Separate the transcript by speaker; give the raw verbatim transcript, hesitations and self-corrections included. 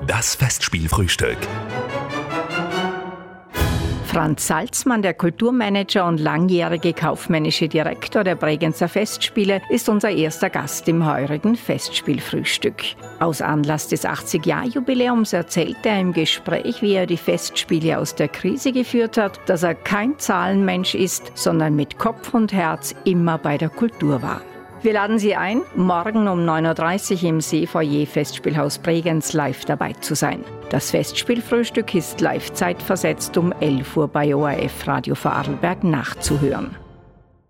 Speaker 1: Das Festspielfrühstück.
Speaker 2: Franz Salzmann, der Kulturmanager und langjährige kaufmännische Direktor der Bregenzer Festspiele, ist unser erster Gast im heurigen Festspielfrühstück. Aus Anlass des achtzig-Jahr-Jubiläums erzählt er im Gespräch, wie er die Festspiele aus der Krise geführt hat, dass er kein Zahlenmensch ist, sondern mit Kopf und Herz immer bei der Kultur war. Wir laden Sie ein, morgen um neun Uhr dreißig im Seefoyer Festspielhaus Bregenz live dabei zu sein. Das Festspielfrühstück ist live zeitversetzt um elf Uhr bei O R F Radio Vorarlberg nachzuhören.